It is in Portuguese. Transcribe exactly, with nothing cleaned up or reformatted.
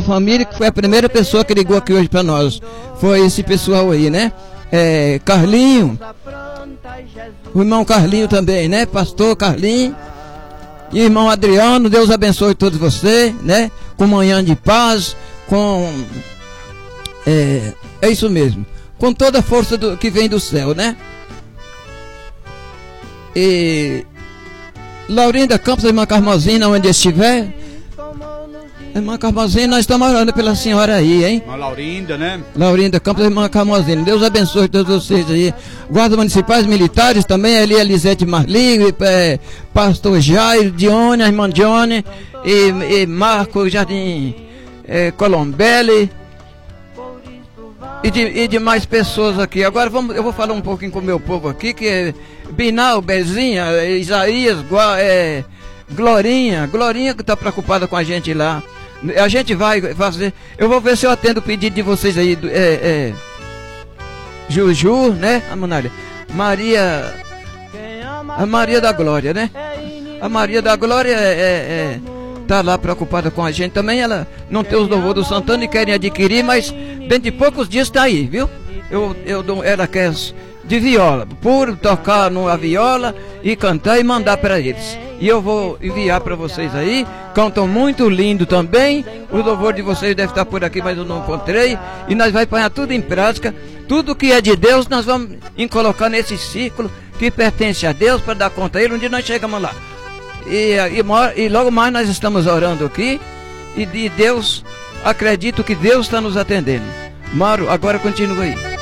família, que foi a primeira pessoa que ligou aqui hoje para nós. Foi esse pessoal aí, né? É, Carlinho, o irmão Carlinho também, né? Pastor Carlinho e irmão Adriano, Deus abençoe todos vocês, né? Com manhã de paz, com... É, é isso mesmo, com toda a força do, que vem do céu, né? E Laurinda Campos, a irmã Carmozina, onde estiver. Irmã Carmozina, nós estamos orando pela senhora aí, hein? Irmã Laurinda, né? Laurinda Campos, irmã Carmozina. Deus abençoe todos vocês aí. Guardas municipais, militares também, ali Elisete Marli, é, pastor Jair, Dione, a irmã Dione, e, e Marco Jardim é, Colombelli, e de, e de mais pessoas aqui. Agora vamos, eu vou falar um pouquinho com o meu povo aqui, que é Binal, Bezinha, Isaías, Gua, é, Glorinha, Glorinha que está preocupada com a gente lá. A gente vai fazer. Eu vou ver se eu atendo o pedido de vocês aí. É, é, Juju, né? A Manália. Maria. A Maria da Glória, né? A Maria da Glória é, é, é, tá lá preocupada com a gente também. Ela não tem os louvores do Santana e querem adquirir, mas dentro de poucos dias está aí, viu? Eu, eu dou, ela quer de viola, puro, tocar numa viola e cantar e mandar para eles. E eu vou enviar para vocês aí. Cantam muito lindo também. O louvor de vocês deve estar por aqui, mas eu não encontrei. E nós vamos pôr tudo em prática. Tudo que é de Deus nós vamos colocar nesse círculo que pertence a Deus para dar conta a Ele. Um dia nós chegamos lá. E, e, e logo mais nós estamos orando aqui. E de Deus, acredito que Deus está nos atendendo. Mário, agora continua aí.